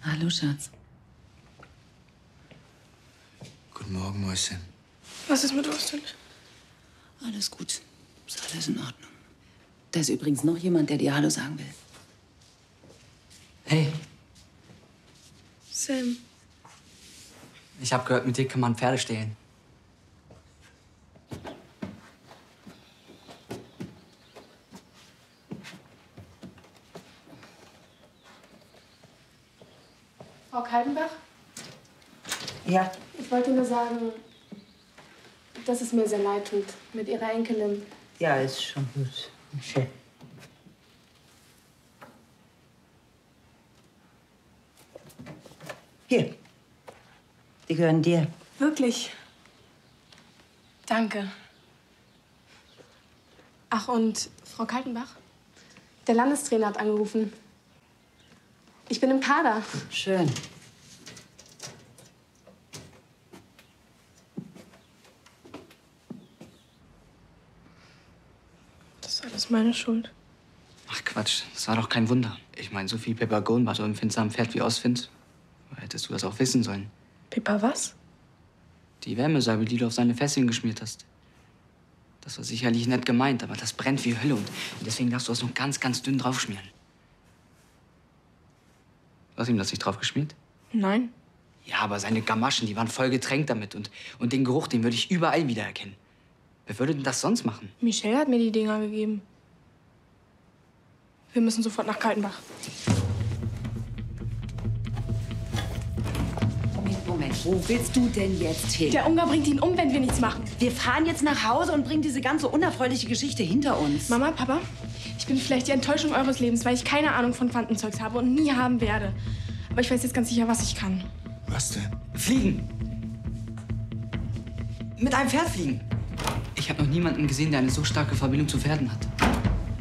Hallo, Schatz. Guten Morgen, Mäuschen. Was ist mit Ostern? Alles gut. Ist alles in Ordnung. Da ist übrigens noch jemand, der dir Hallo sagen will. Hey, Sam. ich habe gehört, mit dir kann man Pferde stehlen. Frau Kaltenbach? Ja, Ich wollte nur sagen, dass es mir sehr leid tut mit Ihrer Enkelin. ja, ist schon gut. Schön. Hier. Die gehören dir. Wirklich. Danke. Ach, und Frau Kaltenbach? Der Landestrainer hat angerufen. Ich bin im Kader. Schön. Das ist alles meine Schuld. Ach Quatsch, das war doch kein Wunder. Ich meine, so viel Pepergon bei so einem empfindsamen Pferd wie Ostwind. Hättest du das auch wissen sollen. Pippa, was? Die Wärmesalbe, die du auf seine Fesseln geschmiert hast. Das war sicherlich nett gemeint, aber das brennt wie Hölle und deswegen darfst du das noch ganz, ganz dünn draufschmieren. Du hast ihm das nicht draufgeschmiert? Nein. Ja, aber seine Gamaschen, die waren voll getränkt damit und den Geruch, den würde ich überall wiedererkennen. Wer würde denn das sonst machen? Michelle hat mir die Dinger gegeben. Wir müssen sofort nach Kaltenbach. Moment, wo willst du denn jetzt hin? Der Ungar bringt ihn um, wenn wir nichts machen. Wir fahren jetzt nach Hause und bringen diese ganze unerfreuliche Geschichte hinter uns. Mama, Papa, ich bin vielleicht die Enttäuschung eures Lebens, weil ich keine Ahnung von Quantenzeugs habe und nie haben werde. Aber ich weiß jetzt ganz sicher, was ich kann. Was denn? Fliegen! Mit einem Pferd fliegen! Ich habe noch niemanden gesehen, der eine so starke Verbindung zu Pferden hat.